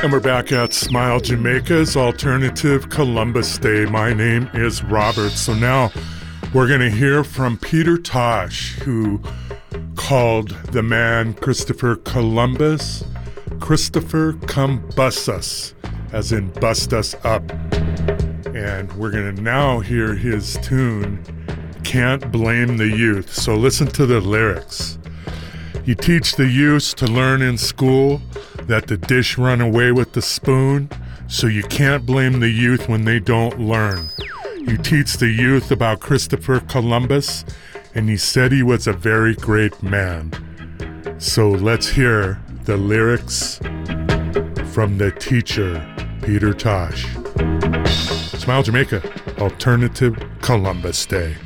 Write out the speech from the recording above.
And we're back at Smile Jamaica's Alternative Columbus Day. My name is Robert. So now we're going to hear from Peter Tosh, who called the man Christopher Columbus Christopher Come Bust Us, as in bust us up. And we're going to now hear his tune, Can't Blame the Youth. So listen to the lyrics. You teach the youths to learn in school that the dish run away with the spoon, so you can't blame the youth when they don't learn. You teach the youth about Christopher Columbus, and he said he was a very great man. So let's hear the lyrics from the teacher, Peter Tosh. Smile Jamaica, Alternative Columbus Day.